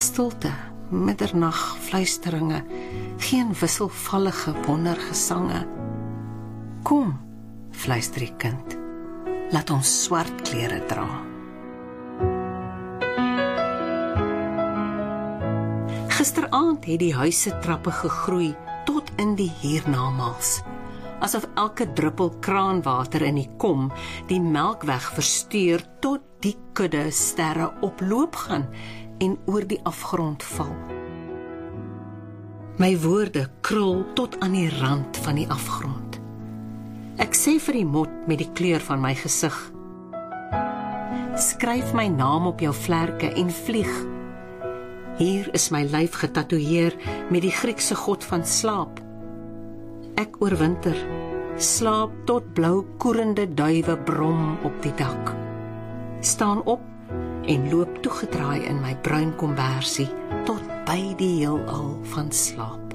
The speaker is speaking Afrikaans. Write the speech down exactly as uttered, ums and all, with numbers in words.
Stilte, middernag, fluisteringe, geen wisselvallige wondergesange. Kom, fluister die kind, laat ons swart klere dra. Gisteraand het die huise trappe gegroei tot in die hiernamaals, asof elke druppel kraanwater in die kom die melkweg versteur tot die kudde sterre oploop gaan en oor die afgrond val. My woorde krul tot aan die rand van die afgrond. Ek sê vir die mot met die kleur van my gesig: skryf my naam op jou vlerke en vlieg. Hier is my lyf getatoeëer met die Griekse god van slaap. Ek oorwinter, slaap tot blou koerende duwe brom op die dak. Staan op en loop toegedraai in my bruin kombersie tot by die heelal van slaap.